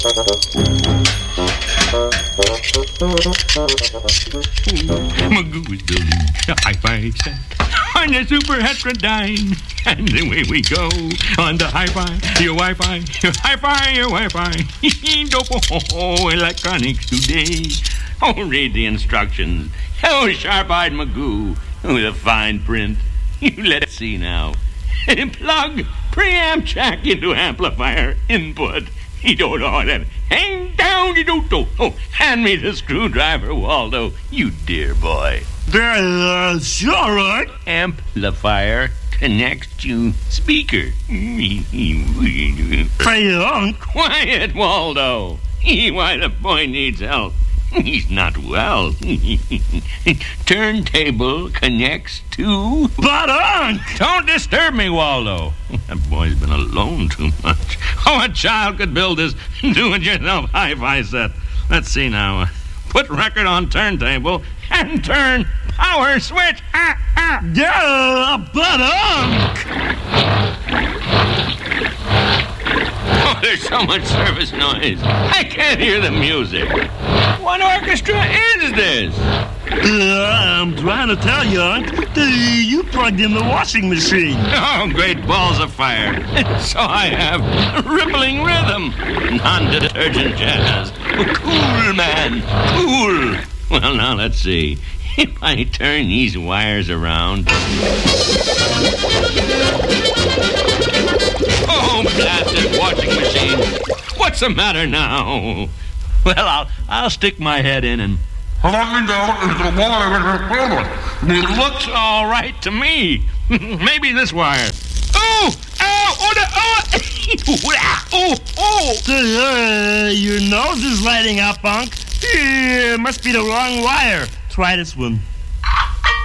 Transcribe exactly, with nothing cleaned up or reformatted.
Magoo is building a hi-fi set on the super heterodyne. And away we go on the hi-fi, your Wi-Fi, your hi-fi, your Wi-Fi. Dopo electronics today. Oh, read the instructions. Oh, sharp-eyed Magoo with a fine print. Let's see now. Plug preamp jack into amplifier input. You don't know that. Hang down, you don't know. Oh, hand me the screwdriver, Waldo. You dear boy. Uh, sure, right. Amplifier connects to speaker. Hey, Quiet, Waldo. Why, the boy needs help. He's not well. Turntable connects to... But, Unc! Don't disturb me, Waldo. That boy's been alone too much. Oh, a child could build this do-it-yourself hi-fi set. Let's see now. Put record on turntable and turn power switch. Ah, ah. Yeah, but, Unc! Oh, there's so much service noise. I can't hear the music. What orchestra is this? Uh, I'm trying to tell you, Unc. Uh, you plugged in the washing machine. Oh, great balls of fire. So I have rippling rhythm. Non-detergent jazz. Cool, man. Cool. Well, now let's see. If I turn these wires around... Oh, blasted washing machine. What's the matter now? Well, I'll, I'll stick my head in and... It looks all right to me. Maybe this wire. Oh! Ow! Oh! The, oh! Oh! Oh! Uh, your nose is lighting up, Unc. Uh, must be the wrong wire. Try this one.